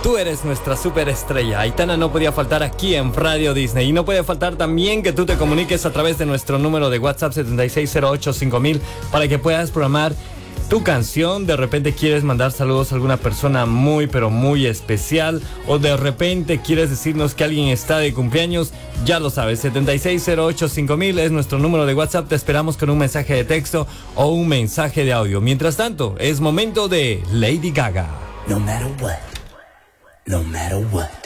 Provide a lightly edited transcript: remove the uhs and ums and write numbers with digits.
Tú eres nuestra superestrella. Aitana no podía faltar aquí en Radio Disney. Y no puede faltar también que tú te comuniques a través de nuestro número de WhatsApp 76085000 para que puedas programar tu canción. De repente quieres mandar saludos a alguna persona muy pero muy especial, o de repente quieres decirnos que alguien está de cumpleaños. Ya lo sabes, 76085000 es nuestro número de WhatsApp. Te esperamos con un mensaje de texto o un mensaje de audio. Mientras tanto, es momento de Lady Gaga. No matter what. No matter what.